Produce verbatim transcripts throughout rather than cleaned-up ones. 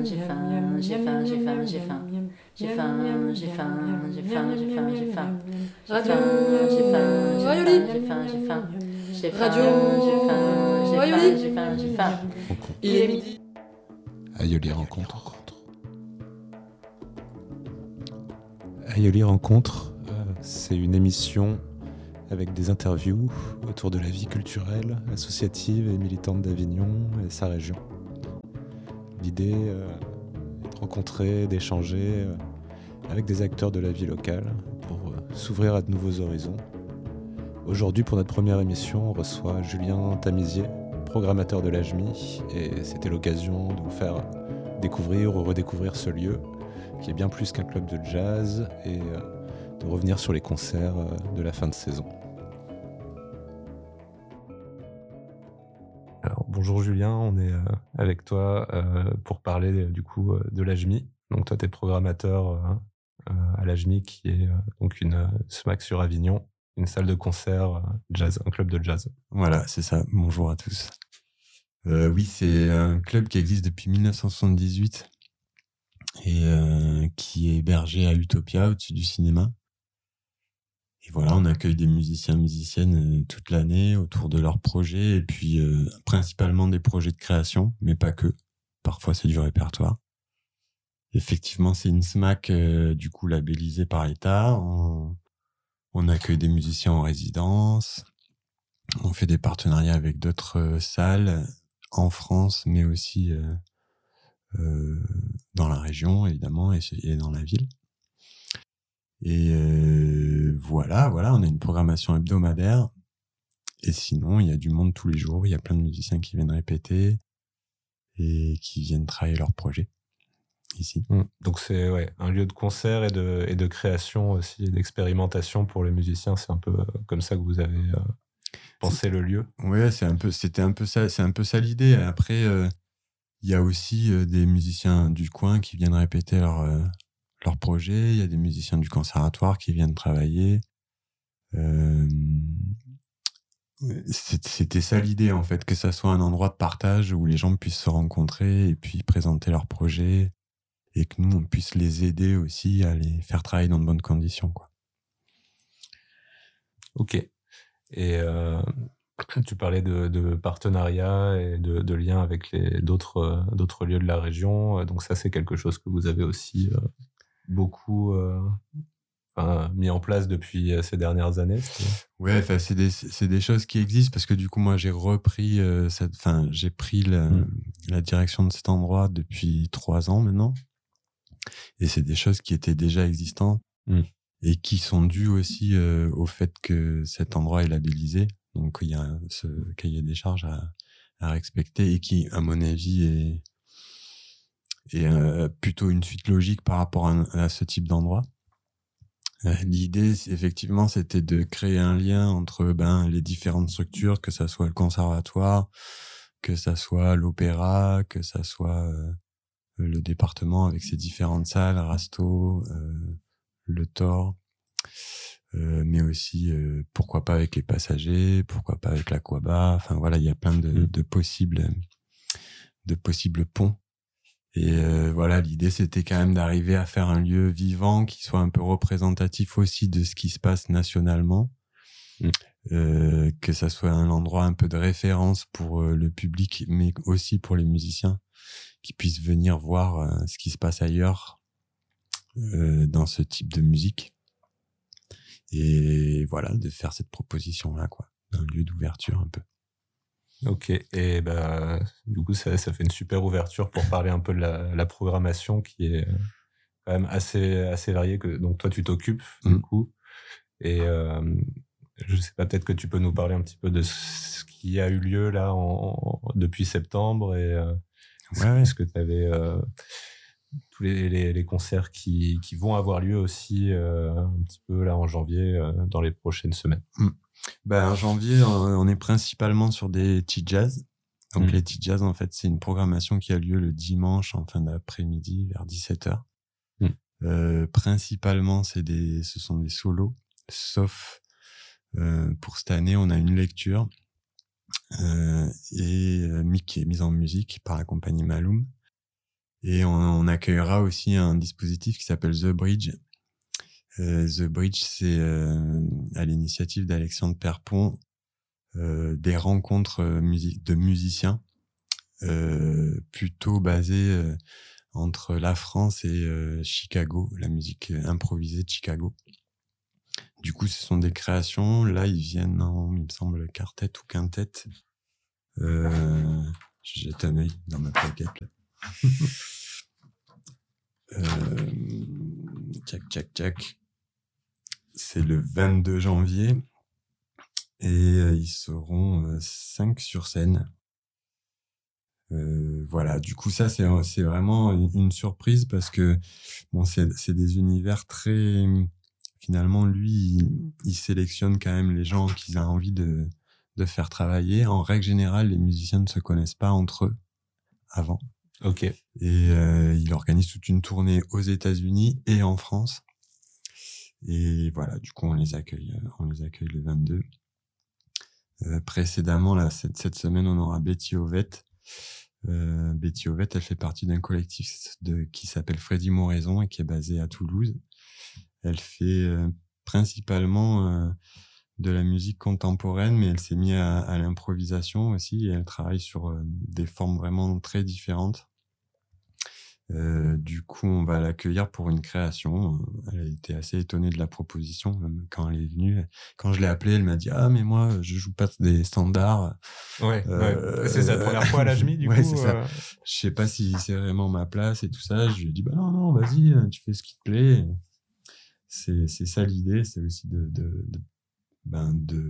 j'ai faim, j'ai faim, j'ai faim, j'ai faim. J'ai faim, j'ai faim, j'ai faim, j'ai faim, j'ai faim. Radio J'ai faim, j'ai Rayoli. faim, j'ai faim, j'ai faim. J'ai faim, Radio j'ai faim, j'ai faim, Rayoli. j'ai faim, j'ai faim. Il est midi. Aïoli Rencontre. Aïoli Rencontre, euh, c'est une émission avec des interviews autour de la vie culturelle, associative et militante d'Avignon et sa région. L'idée euh, est de rencontrer, d'échanger euh, avec des acteurs de la vie locale pour euh, s'ouvrir à de nouveaux horizons. Aujourd'hui, pour notre première émission, on reçoit Julien Tamizier, programmateur de l'A J M I, et c'était l'occasion de vous faire découvrir ou redécouvrir ce lieu qui est bien plus qu'un club de jazz et euh, de revenir sur les concerts euh, de la fin de saison. Alors, bonjour Julien, on est euh, avec toi euh, pour parler euh, du coup euh, de l'A J M I. Donc toi, tu es programmateur euh, euh, à l'A J M I, qui est euh, donc une euh, SMAC sur Avignon, une salle de concert euh, jazz, un club de jazz. Voilà, c'est ça. Bonjour à tous. Euh, oui, c'est un club qui existe depuis dix-neuf cent soixante-dix-huit et euh, qui est hébergé à Utopia, au-dessus du cinéma. Et voilà, on accueille des musiciens, musiciennes euh, toute l'année autour de leurs projets, et puis euh, principalement des projets de création, mais pas que. Parfois, c'est du répertoire. Effectivement, c'est une SMAC euh, du coup labellisée par l'État. On, on accueille des musiciens en résidence. On fait des partenariats avec d'autres euh, salles en France, mais aussi euh, euh, dans la région, évidemment, et, et dans la ville. Et euh, voilà, voilà, on a une programmation hebdomadaire. Et sinon, il y a du monde tous les jours. Il y a plein de musiciens qui viennent répéter et qui viennent travailler leurs projets ici. Mmh. Donc c'est ouais, un lieu de concert et de, et de création aussi, et d'expérimentation pour les musiciens. C'est un peu comme ça que vous avez euh, pensé le lieu. Ouais, c'est un peu, c'était un peu ça, c'est un peu ça l'idée. Après, euh, il y a aussi euh, des musiciens du coin qui viennent répéter leur euh, leur projet. Il y a des musiciens du conservatoire qui viennent travailler. Euh, c'était ça l'idée, en fait, que ça soit un endroit de partage où les gens puissent se rencontrer et puis présenter leurs projets, et que nous, on puisse les aider aussi à les faire travailler dans de bonnes conditions, quoi. Ok. Et euh, tu parlais de, de partenariat et de, de liens avec les, d'autres, euh, d'autres lieux de la région. Donc ça, c'est quelque chose que vous avez aussi euh, beaucoup euh, enfin, mis en place depuis ces dernières années. C'est... Ouais, enfin, c'est des, c'est des choses qui existent, parce que du coup, moi, j'ai repris euh, cette, enfin, j'ai pris la, mmh. la direction de cet endroit depuis trois ans maintenant. Et c'est des choses qui étaient déjà existantes mmh. et qui sont dues aussi euh, au fait que cet endroit est labellisé. Donc, il y a ce cahier des charges à, à respecter, et qui, à mon avis, est, est euh, plutôt une suite logique par rapport à, à ce type d'endroit. Euh, l'idée, effectivement, c'était de créer un lien entre ben, les différentes structures, que ça soit le conservatoire, que ça soit l'opéra, que ça soit euh, le département avec ses différentes salles, Rasto, euh, le Thor, euh, mais aussi, euh, pourquoi pas avec les passagers, pourquoi pas avec l'Aquaba. Enfin voilà, il y a plein de, mmh. de possibles, de possibles ponts. Et euh, voilà, l'idée, c'était quand même d'arriver à faire un lieu vivant qui soit un peu représentatif aussi de ce qui se passe nationalement, mmh. euh, que ça soit un endroit un peu de référence pour euh, le public, mais aussi pour les musiciens, qui puissent venir voir euh, ce qui se passe ailleurs euh, dans ce type de musique. Et voilà, de faire cette proposition-là, quoi, un lieu d'ouverture un peu. Ok, et bah, du coup, ça, ça fait une super ouverture pour parler un peu de la, la programmation, qui est quand même assez, assez variée. Que, donc, toi, tu t'occupes, mmh. du coup. Et euh, je sais pas, peut-être que tu peux nous parler un petit peu de ce qui a eu lieu là en, depuis septembre. Et euh, ouais, ouais. est-ce que tu avais euh, tous les, les, les concerts qui, qui vont avoir lieu aussi euh, un petit peu là en janvier, euh, dans les prochaines semaines? mmh. Ben, en janvier, on est principalement sur des T-Jazz. Donc, mmh. les T-Jazz, en fait, c'est une programmation qui a lieu le dimanche en fin d'après-midi, vers dix-sept heures. Mmh. Euh, principalement, c'est des, ce sont des solos, sauf euh, pour cette année, on a une lecture euh, et euh, qui est mise en musique par la compagnie Maloum. Et on, on accueillera aussi un dispositif qui s'appelle The Bridge. Euh, The Bridge, c'est euh, à l'initiative d'Alexandre Perpon, euh, des rencontres music- de musiciens euh, plutôt basées euh, entre la France et euh, Chicago, la musique improvisée de Chicago. Du coup, ce sont des créations. Là, ils viennent en, il me semble, quartet ou quintet. Euh, je jette un œil dans ma plaquette, là. euh, tchac, tchac, tchac. C'est le vingt-deux janvier. Et euh, ils seront euh, cinq sur scène. Euh, voilà, du coup ça c'est c'est vraiment une, une surprise parce que bon c'est c'est des univers très finalement lui il, il sélectionne quand même les gens qu'il a envie de de faire travailler. En règle générale, les musiciens ne se connaissent pas entre eux avant. Ok. Et euh, il organise toute une tournée aux États-Unis et en France. Et voilà, du coup on les accueille on les accueille le vingt-deux. Euh, précédemment là cette cette semaine on aura Betty Ovette. Euh, Betty Ovette, elle fait partie d'un collectif de, qui s'appelle Freddy Moraison et qui est basé à Toulouse. Elle fait euh, principalement euh, de la musique contemporaine, mais elle s'est mise à, à l'improvisation aussi et elle travaille sur euh, des formes vraiment très différentes. Euh, du coup, on va l'accueillir pour une création. Elle a été assez étonnée de la proposition même quand elle est venue. Quand je l'ai appelée, elle m'a dit « Ah, mais moi, je joue pas des standards. » Ouais, Euh, ouais. C'est sa première fois à la Jemi, du ouais, coup. c'est ça. Euh... Je sais pas si c'est vraiment ma place et tout ça. Je lui ai dit « Bah non, non, vas-y, tu fais ce qui te plaît. » C'est, c'est ça l'idée, c'est aussi de, de, de, ben de,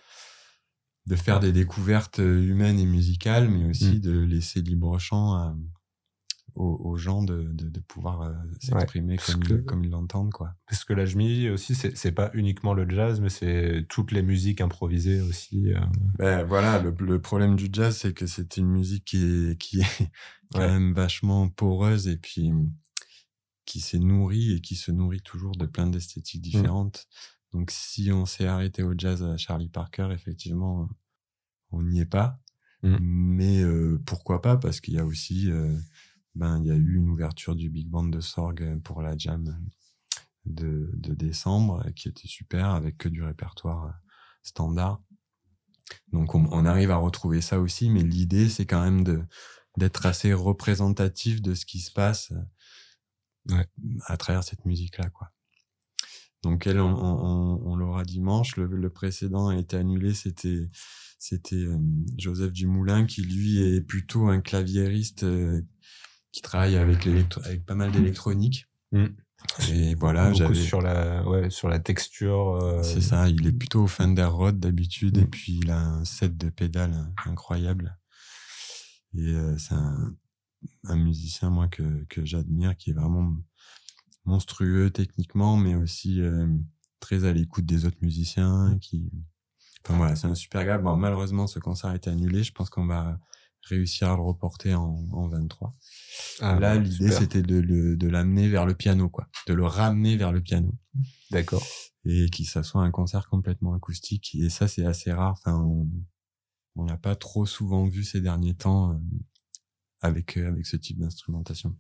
de faire des découvertes humaines et musicales, mais aussi mmh. de laisser libre champ à, aux, aux gens de, de, de pouvoir euh, s'exprimer ouais, comme, que, ils, comme ils l'entendent, quoi. Parce que la Jemi aussi, c'est, c'est pas uniquement le jazz, mais c'est toutes les musiques improvisées aussi. Euh... Ben voilà, le, le problème du jazz, c'est que c'est une musique qui est, qui est quand ouais. même vachement poreuse et puis qui s'est nourrie et qui se nourrit toujours de plein d'esthétiques différentes. Mmh. Donc si on s'est arrêté au jazz à Charlie Parker, effectivement, on n'y est pas. Mmh. Mais euh, pourquoi pas, parce qu'il y a aussi... Euh, ben il y a eu une ouverture du Big Band de Sorgue pour la jam de, de décembre qui était super avec que du répertoire standard. Donc on, on arrive à retrouver ça aussi, mais l'idée c'est quand même de d'être assez représentatif de ce qui se passe ouais. à travers cette musique là, quoi. Donc elle on, on, on l'aura dimanche. Le, le précédent a été annulé, c'était c'était euh, Joseph Dumoulin qui lui est plutôt un claviériste euh, qui travaille avec, avec pas mal d'électronique. Mmh. Et voilà, beaucoup j'avais... sur la, ouais, sur la texture. Euh... C'est ça, il est plutôt au Fender Rhodes d'habitude, mmh. et puis il a un set de pédales incroyable. Et euh, c'est un, un musicien, moi, que, que j'admire, qui est vraiment monstrueux techniquement, mais aussi euh, très à l'écoute des autres musiciens. Qui... Enfin voilà, c'est un super gars. Bon, malheureusement, ce concert a été annulé. Je pense qu'on va réussir à le reporter en, en vingt-trois. Ah, là, ouais, l'idée, super. C'était de, le, de l'amener vers le piano, quoi. De le ramener vers le piano. D'accord. Et qu'il ça soit un concert complètement acoustique. Et ça, c'est assez rare. Enfin, on, on l'a pas trop souvent vu ces derniers temps euh, avec, euh, avec ce type d'instrumentation.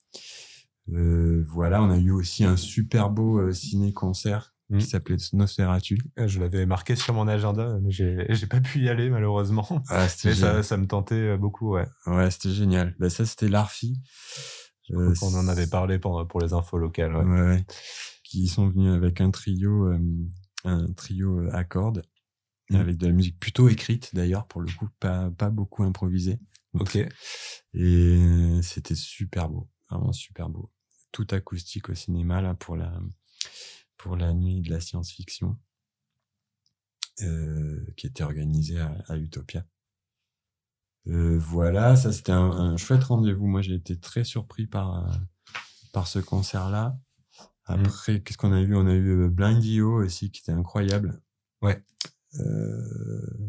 Euh, voilà, on a eu aussi un super beau euh, ciné-concert mmh. qui s'appelait Nosferatu. Je l'avais marqué sur mon agenda, mais j'ai, j'ai pas pu y aller, malheureusement. Ah, mais ça, ça me tentait beaucoup, ouais. Ouais, c'était génial. Ben, ça, c'était l'A R F I. Euh, on en avait parlé pour, pour les infos locales, ouais. Ouais, ouais. Qui sont venus avec un trio, euh, un trio à cordes, mmh. avec de la musique plutôt écrite, d'ailleurs, pour le coup, pas, pas beaucoup improvisée. Ok. Et c'était super beau. Vraiment super beau. Tout acoustique au cinéma, là, pour la, pour la nuit de la science-fiction, euh, qui était organisée à, à Utopia. Euh, voilà, ça c'était un, un chouette rendez-vous. Moi, j'ai été très surpris par, euh, par ce concert-là. Après, mmh. qu'est-ce qu'on a eu? On a eu Blind E O aussi, qui était incroyable. Ouais. Euh...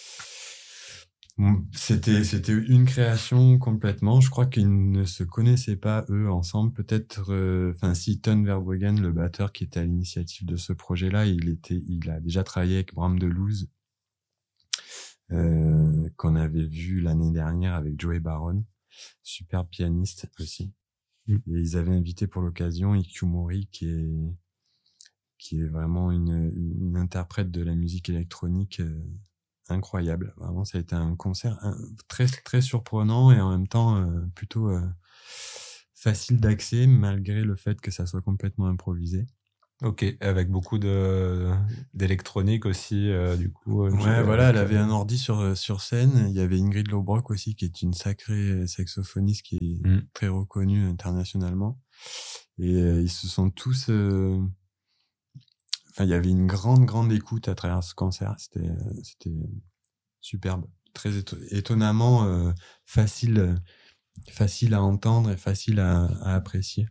C'était, c'était une création complètement. Je crois qu'ils ne se connaissaient pas, eux, ensemble. Peut-être, enfin, euh, si Ton Verbruggen, le batteur qui était à l'initiative de ce projet-là, il était, il a déjà travaillé avec Bram DeLuze, euh, qu'on avait vu l'année dernière avec Joey Baron. super pianiste aussi. Mm. Et ils avaient invité pour l'occasion Ikiumori, qui est qui est vraiment une, une interprète de la musique électronique euh, incroyable. Vraiment, ça a été un concert un, très très surprenant et en même temps euh, plutôt euh, facile d'accès, malgré le fait que ça soit complètement improvisé. Ok, avec beaucoup de d'électronique aussi, euh, du coup. Euh, ouais, voilà, elle avait un ordi sur sur scène. Il y avait Ingrid Lobrock aussi, qui est une sacrée saxophoniste qui est mm. très reconnue internationalement. Et euh, ils se sont tous. Euh... Enfin, il y avait une grande grande écoute à travers ce concert. C'était c'était superbe, très éton- étonnamment euh, facile facile à entendre et facile à, à apprécier.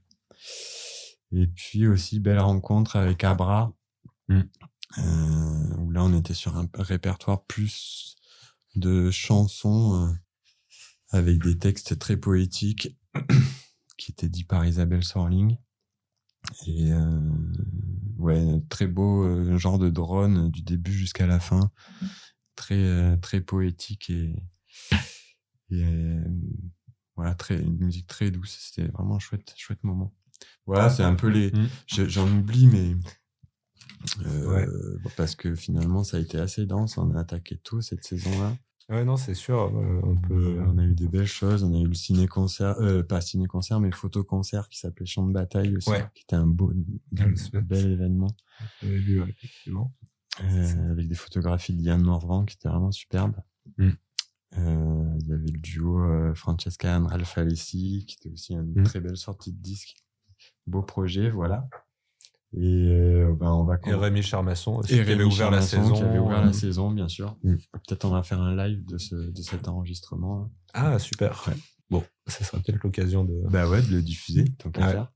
Et puis aussi, belle rencontre avec Abra, mm. euh, où là, on était sur un répertoire plus de chansons euh, avec des textes très poétiques qui étaient dits par Isabelle Sorling. Et euh, ouais, très beau euh, genre de drone du début jusqu'à la fin, très euh, très poétique et, et euh, voilà, très une musique très douce. C'était vraiment un chouette chouette moment. Voilà, c'est un peu les. Mmh. Je, j'en oublie, mais euh, ouais. Parce que finalement, ça a été assez dense. On a attaqué tout cette saison-là. Ouais, non, c'est sûr. Euh, on peut. On a eu des belles choses. On a eu le ciné-concert, euh, pas ciné-concert, mais photo-concert qui s'appelait Champ de bataille aussi, ouais. qui était un beau, un bel événement. J'avais vu, ouais, effectivement. Euh, avec des photographies de Diane Morvan qui étaient vraiment superbes. Mmh. Euh, il y avait le duo euh, Francesca and Ralph Alessi, qui était aussi une mmh. très belle sortie de disque. Beau projet, voilà. Et euh, ben on va. Et Rémi Charmasson aussi, et qui Rémi avait ouvert Charmasson, la saison. Qui avait ouvert euh... la saison, bien sûr. Mm. Peut-être on va faire un live de ce de cet enregistrement. Ah super. Ouais. Bon, ça sera peut-être l'occasion de. Bah ouais, de le diffuser, tant qu'à ouais. faire.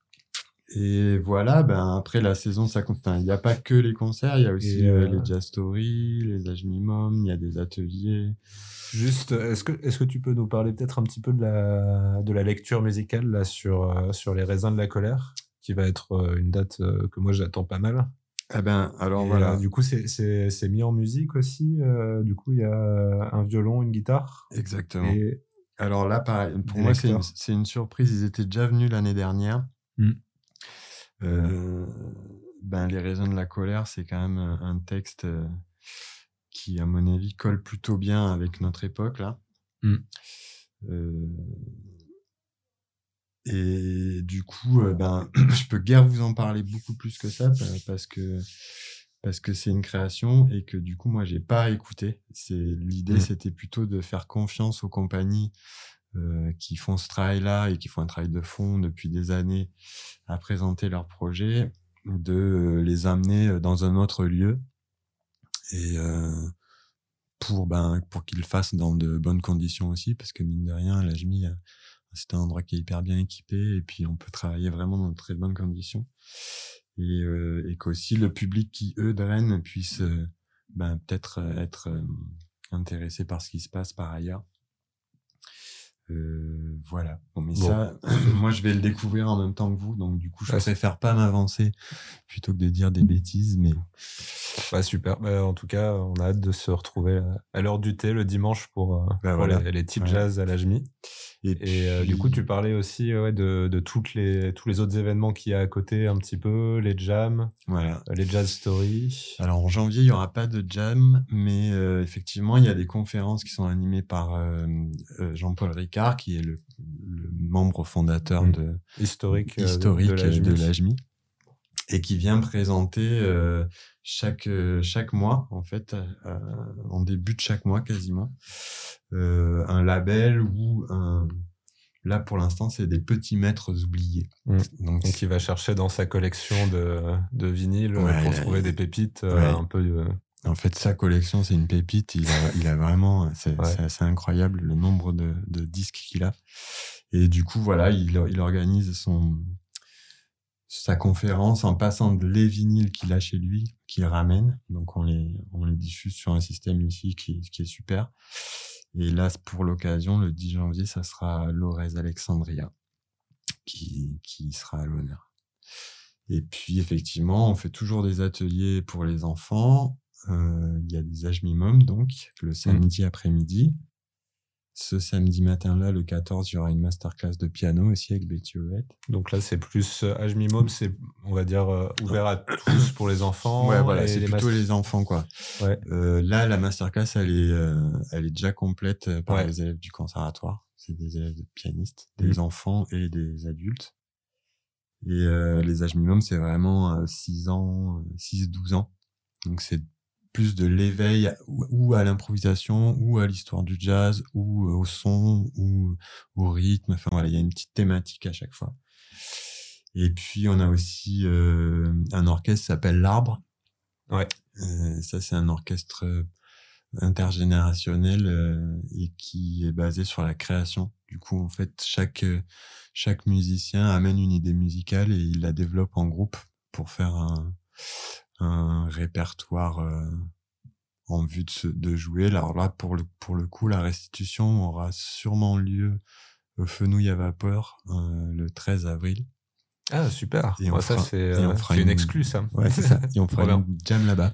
Et voilà, ben après la saison, ça compte. Enfin, il n'y a pas que les concerts, il y a aussi euh... les jazz stories, les âges minimum, il y a des ateliers. Juste, est-ce que, est-ce que tu peux nous parler peut-être un petit peu de la, de la lecture musicale là, sur, euh, sur les raisins de la colère, qui va être euh, une date euh, que moi j'attends pas mal. Eh ben, alors Et, voilà. Euh, du coup, c'est, c'est, c'est mis en musique aussi. Euh, du coup, il y a un violon, une guitare. Exactement. Et alors là, pareil, pour moi, c'est une, c'est une surprise. Ils étaient déjà venus l'année dernière. Mm. Euh, ben, les raisins de la colère, c'est quand même un, un texte. Euh, qui, à mon avis, colle plutôt bien avec notre époque, là. Mm. Euh, et du coup, euh, ben, je peux guère vous en parler beaucoup plus que ça, parce que parce que c'est une création et que, du coup, moi, j'ai pas écouté. C'est, l'idée, mm. c'était plutôt de faire confiance aux compagnies euh, qui font ce travail-là et qui font un travail de fond depuis des années à présenter leurs projets, de les amener dans un autre lieu. Et euh, pour ben pour qu'ils le fassent dans de bonnes conditions aussi, parce que mine de rien, l'A J M I, c'est un endroit qui est hyper bien équipé et puis on peut travailler vraiment dans de très bonnes conditions. Et, euh, et qu'aussi le public qui eux drainent puisse euh, ben peut-être être euh, intéressé par ce qui se passe par ailleurs. Euh, voilà. Bon, mais bon. Ça, moi, je vais le découvrir en même temps que vous, donc du coup, je ouais, préfère pas m'avancer plutôt que de dire des bêtises, mais. Bah, super. Bah, en tout cas, on a hâte de se retrouver à l'heure du thé le dimanche pour, bah, pour voilà. les, les types ouais. jazz à l'A J M I. Et, et puis... euh, du coup, tu parlais aussi ouais, de, de toutes les, tous les autres événements qu'il y a à côté, un petit peu, les jams, voilà. les jazz stories. Alors, en janvier, il n'y aura pas de jam, mais euh, effectivement, il y a des conférences qui sont animées par euh, Jean-Paul Ricard, qui est le, le membre fondateur mmh. de, historique, historique de, de, l'A J M I. de l'A J M I, et qui vient présenter euh, chaque, chaque mois, en fait, euh, en début de chaque mois quasiment, euh, un label ou un... Là, pour l'instant, c'est des petits maîtres oubliés. Mmh. Donc, Donc il va chercher dans sa collection de, de vinyles ouais, pour trouver a... des pépites ouais. euh, un peu... Euh... En fait, sa collection, c'est une pépite. Il a, il a vraiment... C'est, ouais. c'est assez incroyable, le nombre de, de disques qu'il a. Et du coup, voilà, il, il organise son... sa conférence en passant de les vinyles qu'il a chez lui, qu'il ramène. Donc, on les, on les diffuse sur un système ici qui, qui est super. Et là, pour l'occasion, le dix janvier, ça sera Lorez Alexandria qui, qui sera à l'honneur. Et puis, effectivement, on fait toujours des ateliers pour les enfants. Euh, il y a des âges minimum, donc, le samedi mmh. après-midi. ce samedi matin-là, le quatorze, il y aura une masterclass de piano aussi avec Betty Ovette. Donc là, c'est plus Age Mimôme, c'est, on va dire, euh, ouvert à tous pour les enfants. Ouais, voilà, c'est les plutôt master... les enfants, quoi. Ouais. Euh, là, la masterclass, elle est, euh, elle est déjà complète par ouais. les élèves du conservatoire. C'est des élèves de pianistes, des mmh. enfants et des adultes. Et euh, les âges minimums, c'est vraiment euh, six ans, six douze ans. Donc c'est plus de l'éveil ou, ou à l'improvisation, ou à l'histoire du jazz, ou au son, ou au rythme. Enfin voilà, il y a une petite thématique à chaque fois. Et puis on a aussi euh, un orchestre qui s'appelle l'Arbre. Ouais. Euh, ça c'est un orchestre intergénérationnel euh, et qui est basé sur la création. Du coup, en fait, chaque chaque musicien amène une idée musicale et il la développe en groupe pour faire un un répertoire euh, en vue de, de jouer. Alors là, pour le pour le coup, la restitution aura sûrement lieu au Fenouil à vapeur euh, le treize avril. Ah super. Et on ouais, fera, ça c'est, euh, c'est une, une exclue ça. Ouais, c'est ça. Et on fera une jam là-bas.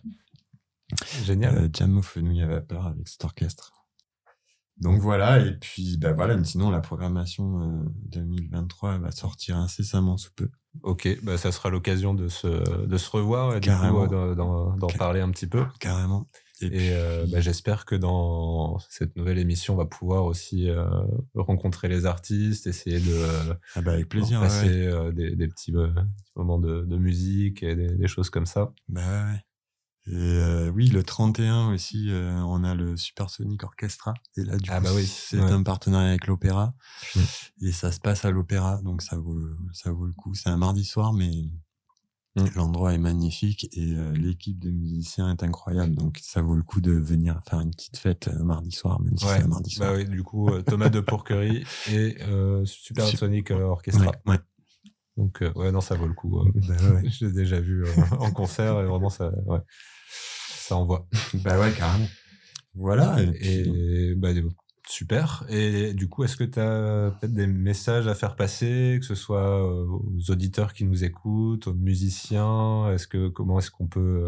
Génial. Euh, jam au Fenouil à vapeur avec cet orchestre. Donc voilà, et puis bah voilà, sinon la programmation euh, deux mille vingt-trois va sortir incessamment sous peu. Ok, bah ça sera l'occasion de se de se revoir et Carrément. du coup euh, d'en, d'en Car- parler un petit peu. Carrément. Et, et puis... euh, bah, j'espère que dans cette nouvelle émission, on va pouvoir aussi euh, rencontrer les artistes, essayer de euh, ah bah avec plaisir, passer ouais, ouais. Euh, des, des petits, euh, petits moments de, de musique et des, des choses comme ça. Bah ouais. Et euh, oui, le trente et un aussi, euh, on a le Supersonic Orchestra. Et là, du ah coup, bah oui, c'est ouais. un partenariat avec l'Opéra. Mmh. Et ça se passe à l'Opéra, donc ça vaut, ça vaut le coup. C'est un mardi soir, mais mmh. l'endroit est magnifique et euh, l'équipe de musiciens est incroyable. Donc ça vaut le coup de venir faire une petite fête un mardi soir, même si ouais. c'est un mardi soir. Bah oui, du coup, euh, Thomas de Pourquerie et euh, Supersonic euh, Orchestra. Ouais, ouais. Donc, euh, ouais, non, ça vaut le coup. Euh, bah ouais. Je l'ai déjà vu euh, en concert et vraiment, ça, ouais, ça envoie. Bah ouais, carrément. Voilà. Et, et puis... bah, super. Et du coup, est-ce que tu as peut-être des messages à faire passer, que ce soit aux auditeurs qui nous écoutent, aux musiciens? Est-ce que, comment est-ce qu'on peut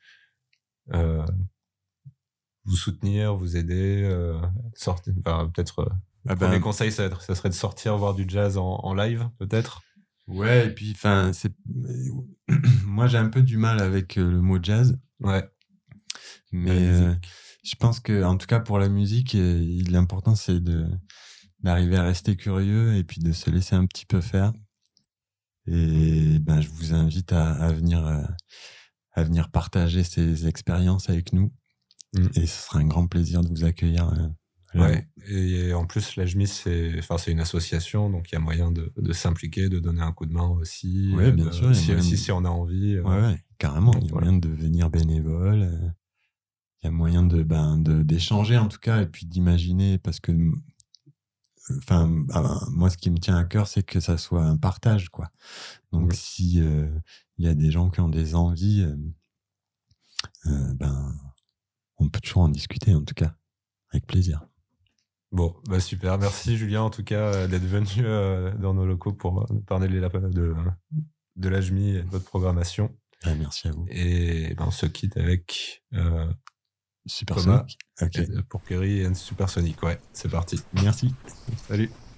euh, vous soutenir, vous aider, euh, sortir, enfin, peut-être, ah le premier ben... conseil, ça, ça serait de sortir voir du jazz en, en live, peut-être? Ouais, et puis, enfin, c'est, moi, j'ai un peu du mal avec le mot jazz. Ouais. Mais euh, je pense que, en tout cas, pour la musique, l'important, c'est de, d'arriver à rester curieux et puis de se laisser un petit peu faire. Et ben, je vous invite à, à venir, à venir partager ces expériences avec nous. Mmh. Et ce sera un grand plaisir de vous accueillir. Ouais, et en plus, l'A J M I, c'est, enfin, c'est une association, donc il y a moyen de, de s'impliquer, de donner un coup de main aussi. Ouais, bien de, sûr. Si, si, si on a envie. Ouais, euh... ouais, carrément. Il y a voilà. moyen de devenir bénévole. Il y a moyen de, ben, de, d'échanger, en tout cas, et puis d'imaginer, parce que, enfin, moi, ce qui me tient à cœur, c'est que ça soit un partage, quoi. Donc, mmh. si euh, il y a des gens qui ont des envies, euh, euh, ben, on peut toujours en discuter, en tout cas, avec plaisir. Bon, bah super. Merci Julien en tout cas d'être venu euh, dans nos locaux pour nous parler de, de, de l'A J M I et de votre programmation. Ah, merci à vous. Et ben, on se quitte avec euh, Supersonic. Okay. Pourquerie et Supersonic. Ouais, c'est parti. Merci. Salut.